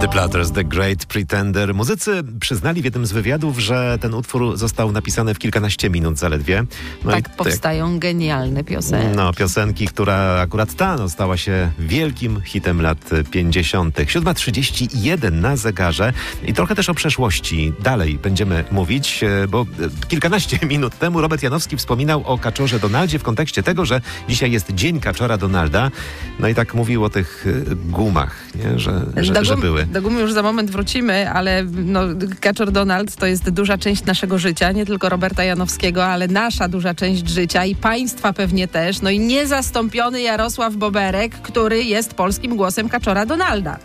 The Platters, The Great Pretender. Muzycy przyznali w jednym z wywiadów, że ten utwór został napisany w kilkanaście minut zaledwie. No tak powstają genialne piosenki. No, piosenki, która akurat ta stała się wielkim hitem lat 50. 7:31 na zegarze i trochę też o przeszłości dalej będziemy mówić, bo kilkanaście minut temu Robert Janowski wspominał o kaczorze Donaldzie w kontekście tego, że dzisiaj jest Dzień Kaczora Donalda. No i tak mówił o tych gumach, nie? Że były. Do gumy już za moment wrócimy, ale Kaczor Donald to jest duża część naszego życia, nie tylko Roberta Janowskiego, ale nasza duża część życia i państwa pewnie też. No i niezastąpiony Jarosław Boberek, który jest polskim głosem Kaczora Donalda.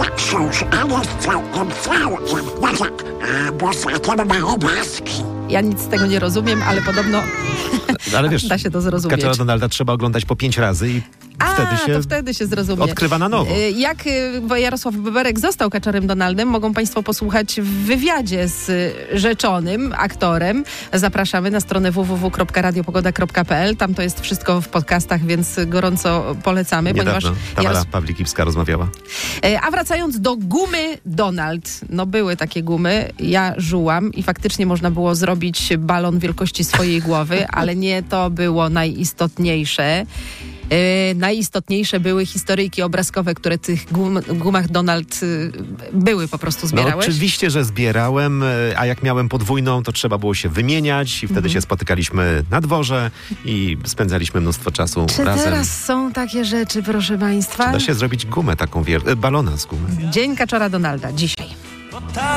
Ja nic z tego nie rozumiem, ale podobno ale wiesz, da się to zrozumieć. Kaczora Donalda trzeba oglądać po 5 razy i wtedy się zrozumie. odkrywa na nowo. Jak Jarosław Boberek został Kaczorem Donaldem, mogą Państwo posłuchać w wywiadzie z rzeczonym aktorem. Zapraszamy na stronę www.radiopogoda.pl. Tam to jest wszystko w podcastach, więc gorąco polecamy. Niedawno Tamara Pawlikivska rozmawiała. A wracając do gumy Donald. Były takie gumy. Ja żułam i faktycznie można było zrobić balon wielkości swojej głowy, ale nie to było najistotniejsze. Najistotniejsze były historyjki obrazkowe, które w tych gumach Donald były, po prostu zbierałeś? No oczywiście, że zbierałem, a jak miałem podwójną, to trzeba było się wymieniać i wtedy się spotykaliśmy na dworze i spędzaliśmy mnóstwo czasu razem. Czy teraz są takie rzeczy, proszę Państwa? Czy da się zrobić gumę taką, balona z gumy? Dzień Kaczora Donalda, dzisiaj.